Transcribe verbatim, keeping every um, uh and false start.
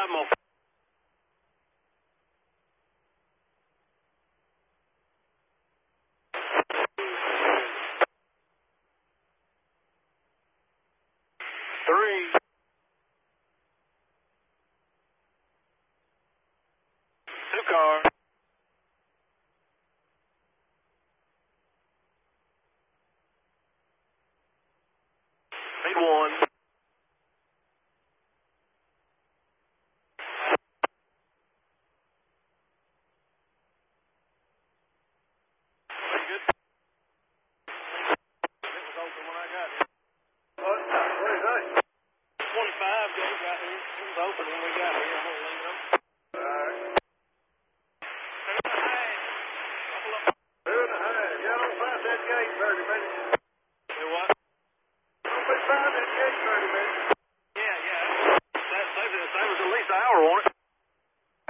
I'm gonna. Three. Two car. Need one. Good. It was open when I got here. What? What is that? twenty-five goes right here. It was open when we got here. I'm gonna leave them. All right. Two and a half. Couple of. Two and a half. Yeah, don't pass that gate thirty minutes. Do what? Don't be passing that gate thirty minutes. Yeah, yeah. That saved, it saved us at least an hour on it.